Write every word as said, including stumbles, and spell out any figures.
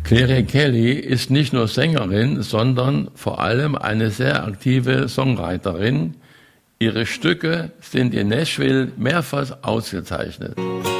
Claire Kelly ist nicht nur Sängerin, sondern vor allem eine sehr aktive Songwriterin. Ihre Stücke sind in Nashville mehrfach ausgezeichnet.